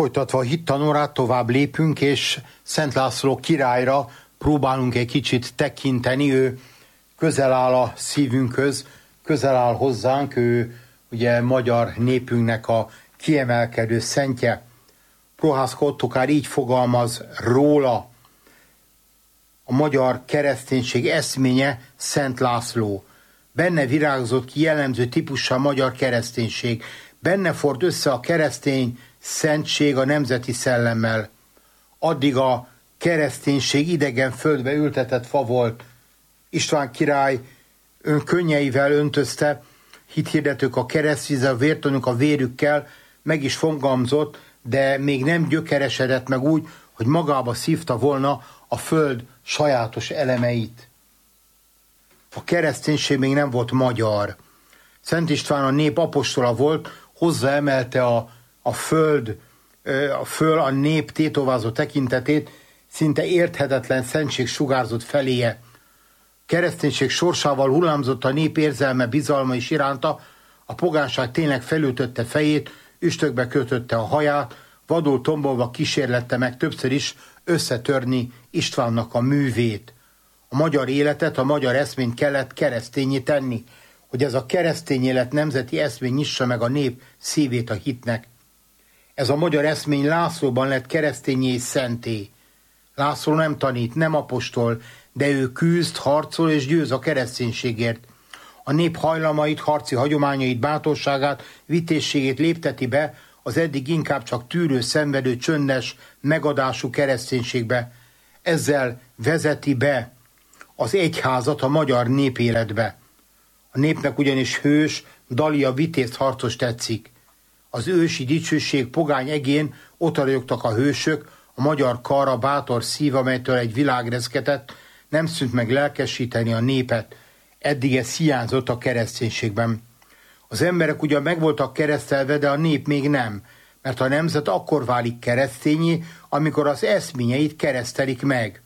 Folytatva a hittanórát tovább lépünk, és Szent László királyra próbálunk egy kicsit tekinteni. Ő közel áll a szívünkhöz, közel áll hozzánk, ő ugye magyar népünknek a kiemelkedő szentje. Prohászka Ottokár így fogalmaz róla: a magyar kereszténység eszménye Szent László. Benne virágzott ki jellemző típussá a magyar kereszténység. Benne ford össze a keresztény szentség a nemzeti szellemmel. Addig a kereszténység idegen földbe ültetett fa volt. István király könnyeivel öntözte, hithirdetők a keresztvízzel, vértanúk a vérükkel, meg is fogalmazott, de még nem gyökeresedett meg úgy, hogy magába szívta volna a föld sajátos elemeit. A kereszténység még nem volt magyar. Szent István a nép apostola volt, hozzáemelte a nép tétovázó tekintetét, szinte érthetetlen szentség sugárzott feléje. Kereszténység sorsával hullámzott a nép érzelme, bizalma is iránta, a pogánság tényleg felütötte fejét, üstökbe kötötte a haját, vadul tombolva kísérlette meg többször is összetörni Istvánnak a művét. A magyar életet, a magyar eszményt kellett keresztényé tenni, hogy ez a keresztény élet nemzeti eszmény nyissa meg a nép szívét a hitnek. Ez a magyar eszmény Lászlóban lett keresztényé és szenté. László nem tanít, nem apostol, de ő küzd, harcol és győz a kereszténységért. A nép hajlamait, harci hagyományait, bátorságát, vitézségét lépteti be az eddig inkább csak tűrő, szenvedő, csöndes, megadású kereszténységbe. Ezzel vezeti be az egyházat a magyar népéletbe. A népnek ugyanis hős, Dalia vitéz harcos tetszik. Az ősi dicsőség pogány egén otthagyogtak a hősök, a magyar kar, a bátor szív, amelytől egy világ reszketett, nem szűnt meg lelkesíteni a népet. Eddig ez hiányzott a kereszténységben. Az emberek ugyan meg voltak keresztelve, de a nép még nem, mert a nemzet akkor válik keresztényé, amikor az eszményeit keresztelik meg.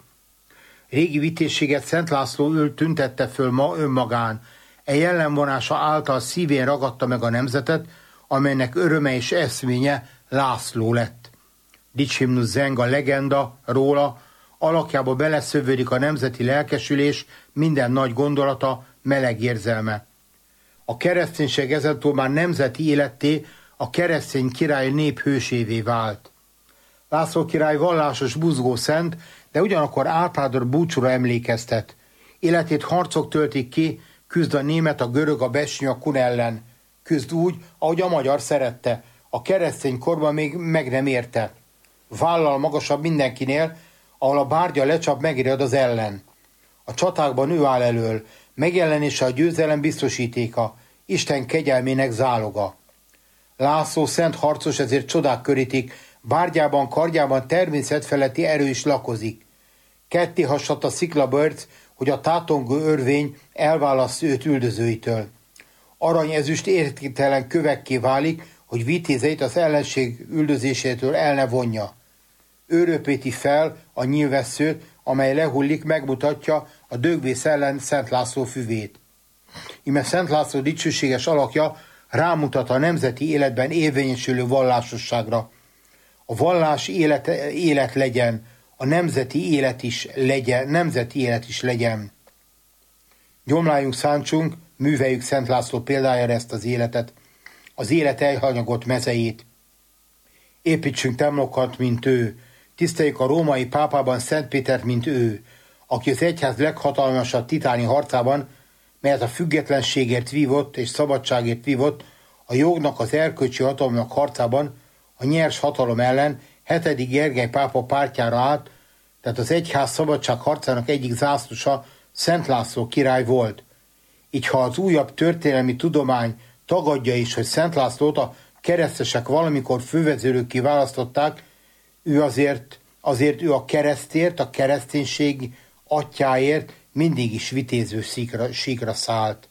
Régi vitézséget Szent László tüntette föl ma önmagán. Jellemvonása által szívén ragadta meg a nemzetet, amelynek öröme és eszménye László lett. Dicshimnusz zeng, a legenda róla, alakjába beleszövődik a nemzeti lelkesülés, minden nagy gondolata, meleg érzelme. A kereszténység ezentúl már nemzeti életté, a keresztény király nép hősévé vált. László király vallásos buzgó szent, de ugyanakkor átádor búcsúra emlékeztet. Életét harcok töltik ki, küzd a német, a görög, a besnyi, a kun ellen. Küzd úgy, ahogy a magyar szerette. A keresztény korban még meg nem érte. Vállal magasabb mindenkinél, ahol a bárgya lecsap, megriad az ellen. A csatákban ő áll elől, megjelenése a győzelem biztosítéka, Isten kegyelmének záloga. László szent harcos, ezért csodák körítik, bárgyában, kardjában természetfeletti erő is lakozik. Ketté hasadt a sziklabörc, hogy a tátongó örvény elválassza őt üldözőitől. Arany ezüst értéktelen kövekké válik, hogy vitézeit az ellenség üldözésétől el ne vonja. Ő röpíti fel a nyílvesszőt, amely lehullik, megmutatja a dögvész ellen Szent László füvét. Íme Szent László dicsőséges alakja rámutat a nemzeti életben érvényesülő vallásosságra. A vallás élet legyen, a nemzeti élet is legyen. Gyomláljunk, szántsunk, műveljük Szent László példájára ezt az életet, az élet elhanyagolt mezejét. Építsünk temlokat, mint ő, tiszteljük a római pápában Szent Pétert, mint ő, aki az egyház leghatalmasabb titáni harcában, melyet a függetlenségért vívott és szabadságért vívott, a jognak, az erkölcsi hatalomnak harcában, a nyers hatalom ellen 7. Gergely pápa pártjára állt, tehát az egyház szabadság harcának egyik zászlósa Szent László király volt. Így ha az újabb történelmi tudomány tagadja is, hogy Szent Lászlót a keresztesek valamikor fővezérőkké választották, ő azért ő a keresztért, a kereszténység atyáért mindig is vitéző síkra szállt.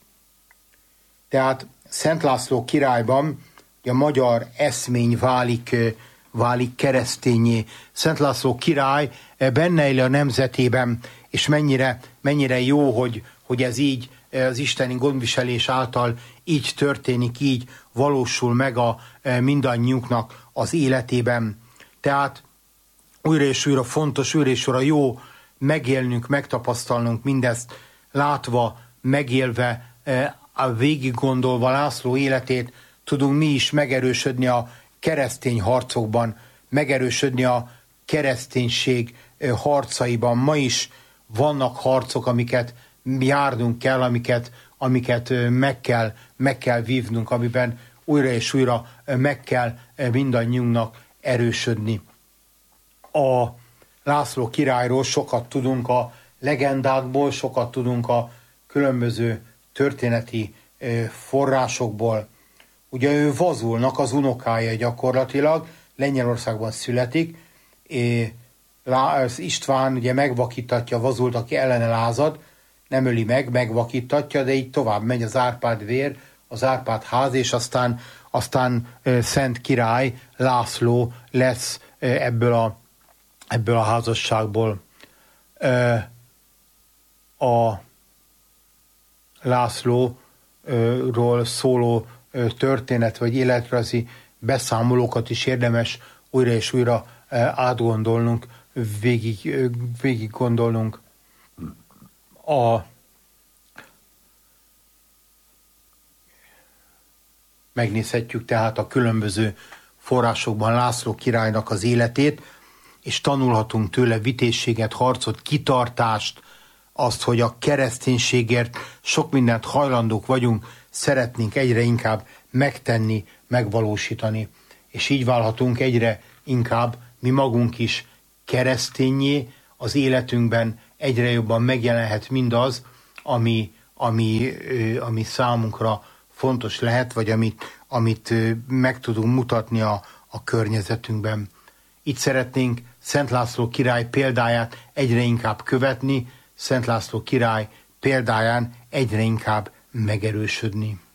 Tehát Szent László királyban a magyar eszmény válik keresztényé. Szent László király benne él a nemzetében, és mennyire jó, hogy ez így az isteni gondviselés által így történik, így valósul meg a mindannyiunknak az életében. Tehát újra és újra fontos, újra és újra jó megélnünk, megtapasztalnunk mindezt, látva, megélve, végig gondolva László életét, tudunk mi is megerősödni a keresztény harcokban, megerősödni a kereszténység harcaiban. Ma is vannak harcok, amiket járnunk kell, amiket meg kell vívnunk, amiben újra és újra meg kell mindannyiunknak erősödni. A László királyról sokat tudunk a legendákból, sokat tudunk a különböző történeti forrásokból. Ugye ő Vazulnak az unokája gyakorlatilag, Lengyelországban születik, István ugye megvakítatja Vazult, aki ellene lázad, nem öli meg, megvakítatja, de így tovább megy az Árpád vér, az Árpád ház, és aztán Szent Király László lesz ebből a házasságból. A Lászlóról szóló történet vagy életrajzi beszámolókat is érdemes újra és újra átgondolnunk, végig gondolnunk. Megnézhetjük tehát a különböző forrásokban László királynak az életét, és tanulhatunk tőle vitézséget, harcot, kitartást, azt, hogy a kereszténységért sok mindent hajlandók vagyunk, szeretnénk egyre inkább megtenni, megvalósítani. És így válhatunk egyre inkább mi magunk is keresztényé, az életünkben egyre jobban megjelenhet mindaz, ami számunkra fontos lehet, vagy amit meg tudunk mutatni a környezetünkben. Így szeretnénk Szent László király példáját egyre inkább követni, Szent László király példáján egyre inkább megerősödni.